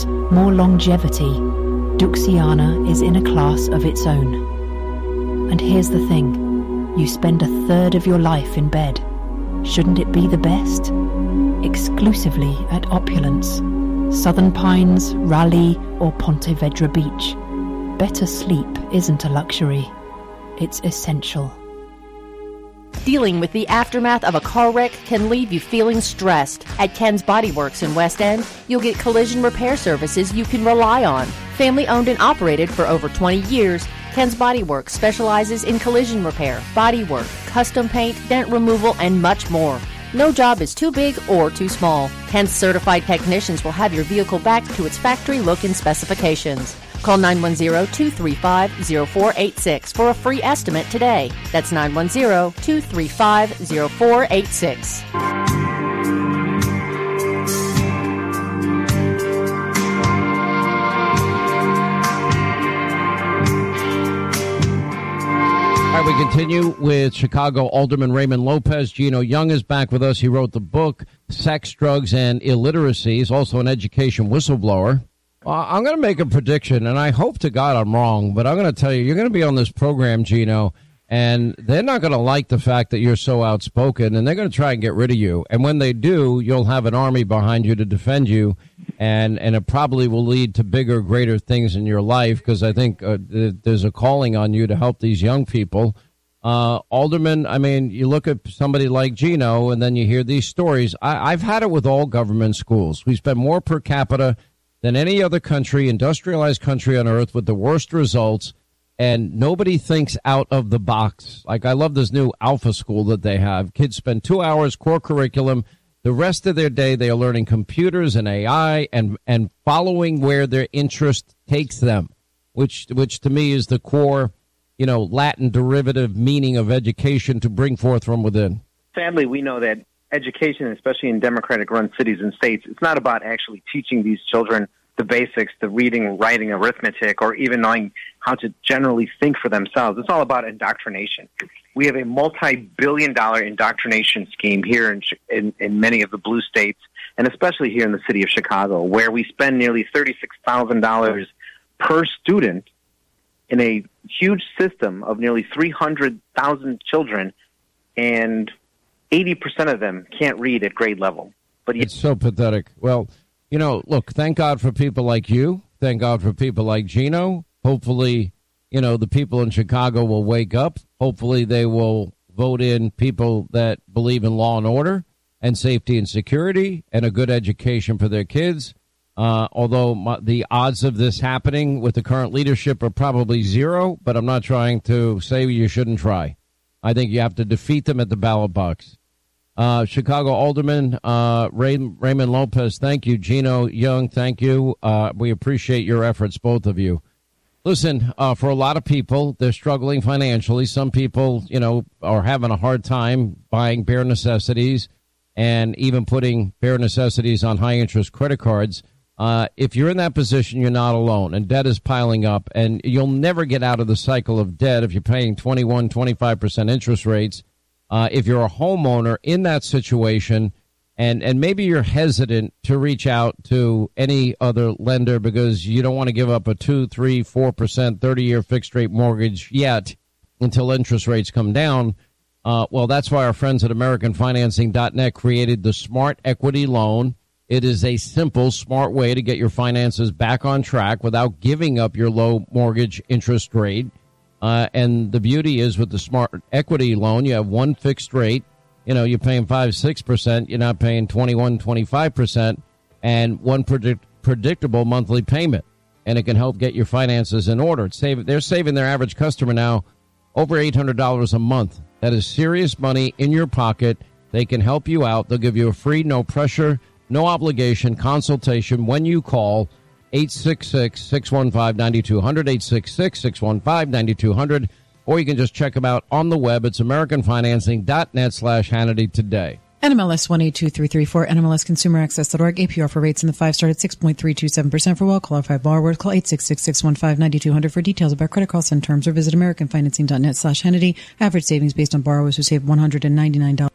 years, more longevity, Duxiana is in a class of its own. And here's the thing, you spend a third of your life in bed. Shouldn't it be the best? Exclusively at Opulence, Southern Pines, Raleigh, or Ponte Vedra Beach. Better sleep isn't a luxury, it's essential. Dealing with the aftermath of a car wreck can leave you feeling stressed. At Ken's Body Works in West End, you'll get collision repair services you can rely on. Family owned and operated for over 20 years, Ken's Body Works specializes in collision repair, body work, custom paint, dent removal, and much more. No job is too big or too small. Ken's certified technicians will have your vehicle back to its factory look and specifications. Call 910-235-0486 for a free estimate today. That's 910-235-0486. All right, we continue with Chicago Alderman Raymond Lopez. Gino Young is back with us. He wrote the book, Sex, Drugs, and Illiteracy. He's also an education whistleblower. I'm going to make a prediction, and I hope to God I'm wrong, but I'm going to tell you, you're going to be on this program, Gino, and they're not going to like the fact that you're so outspoken, and they're going to try and get rid of you. And when they do, you'll have an army behind you to defend you, and it probably will lead to bigger, greater things in your life, because I think there's a calling on you to help these young people. Alderman, I mean, you look at somebody like Gino, and then you hear these stories. I've had it with all government schools. We spend more per capita than any other country, industrialized country on earth, with the worst results, and nobody thinks out of the box. Like, I love this new Alpha School that they have. Kids spend 2 hours, core curriculum. The rest of their day, they are learning computers and AI and following where their interest takes them, which to me is the core, Latin derivative meaning of education, to bring forth from within. Sadly, we know that education, especially in Democratic-run cities and states, it's not about actually teaching these children the basics, the reading, writing, arithmetic, or even knowing how to generally think for themselves. It's all about indoctrination. We have a multi-billion-dollar indoctrination scheme here in many of the blue states, and especially here in the city of Chicago, where we spend nearly $36,000 per student in a huge system of nearly 300,000 children, and 80% of them can't read at grade level. But it's so pathetic. Well, look, thank God for people like you. Thank God for people like Gino. Hopefully, the people in Chicago will wake up. Hopefully they will vote in people that believe in law and order and safety and security and a good education for their kids. Although the odds of this happening with the current leadership are probably zero, but I'm not trying to say you shouldn't try. I think you have to defeat them at the ballot box. Chicago Alderman Raymond Lopez, thank you. Gino Young, thank you. We appreciate your efforts, both of you. Listen, for a lot of people, they're struggling financially. Some people, are having a hard time buying bare necessities and even putting bare necessities on high-interest credit cards. If you're in that position, you're not alone, and debt is piling up, and you'll never get out of the cycle of debt if you're paying 21, 25% interest rates. If you're a homeowner in that situation, and maybe you're hesitant to reach out to any other lender because you don't want to give up a 2, 3, 4%, 30-year fixed-rate mortgage yet until interest rates come down, well, that's why our friends at AmericanFinancing.net created the Smart Equity Loan. It is a simple, smart way to get your finances back on track without giving up your low mortgage interest rate. And the beauty is with the Smart Equity Loan, you have one fixed rate. You're paying 5-6%. You're not paying 21, 25%, and one predictable monthly payment. And it can help get your finances in order. They're saving their average customer now over $800 a month. That is serious money in your pocket. They can help you out. They'll give you a free, no pressure, no obligation consultation when you call 866-615-9200, 866-615-9200, or you can just check them out on the web. It's AmericanFinancing.net/Hannity today. NMLS 182334, NMLSConsumerAccess.org. APR for rates in the 5-star at 6.327% for well-qualified borrowers. Call 866-615-9200 for details about credit costs and terms, or visit AmericanFinancing.net/Hannity. Average savings based on borrowers who save $199.